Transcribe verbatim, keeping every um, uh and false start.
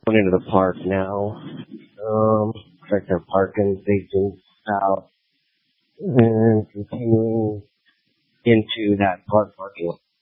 Going into the park now. Um, looks like they're parking facing south and continuing into that park parking lot.